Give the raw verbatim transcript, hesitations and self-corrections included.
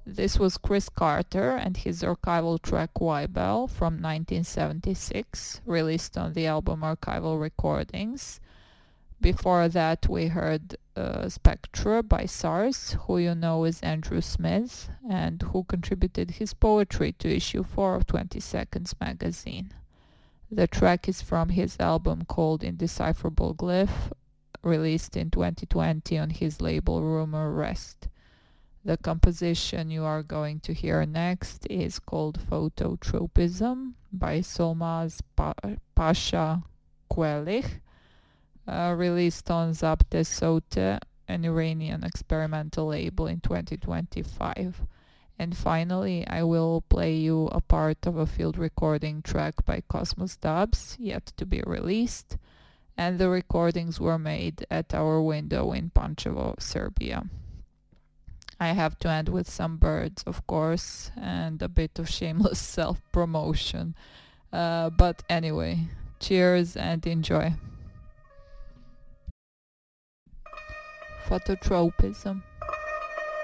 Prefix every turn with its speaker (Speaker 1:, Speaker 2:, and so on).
Speaker 1: This was Chris Carter and his archival track Wybel from nineteen seventy-six, released on the album Archival Recordings. Before that we heard uh, Spectra by SARS, who you know is Andrew Smith, and who contributed his poetry to issue four of twenty seconds magazine. The track is from his album called Indecipherable Glyph, released in twenty twenty on his label Rumor Rest. The composition you are going to hear next is called Phototropism by Solmaz pa- Pasha Quelich, uh, released on Zapte Sote, an Iranian experimental label, in twenty twenty-five. And finally, I will play you a part of a field recording track by Cosmos Dubs, yet to be released, and the recordings were made at our window in Pančevo, Serbia. I have to end with some birds, of course, and a bit of shameless self-promotion. Uh, but anyway, cheers and enjoy. Phototropism.